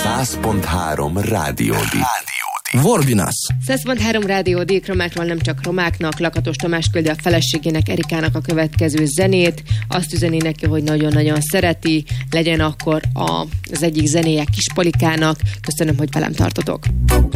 100.3 Rádiódi. Vorbinas. 100.3 Rádiódik, romákról nem csak romáknak. Lakatos Tamás küldi a feleségének, Erikának a következő zenét. Azt üzeni neki, hogy nagyon-nagyon szereti. Legyen akkor az egyik zenéje Kispalikának. Köszönöm, hogy velem tartotok.